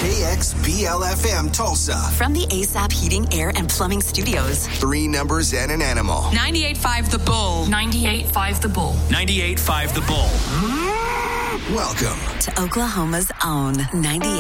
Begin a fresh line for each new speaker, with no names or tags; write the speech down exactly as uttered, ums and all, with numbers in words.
K X B L F M Tulsa.
From the A S A P Heating, Air, and Plumbing Studios.
Three numbers and an animal.
ninety-eight point five The Bull.
ninety-eight point five The Bull.
ninety-eight point five The Bull.
Welcome
to Oklahoma's own ninety-eight.